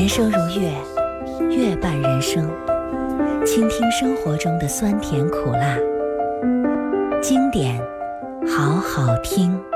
人生如乐，乐伴人生，倾听生活中的酸甜苦辣，经典好好听。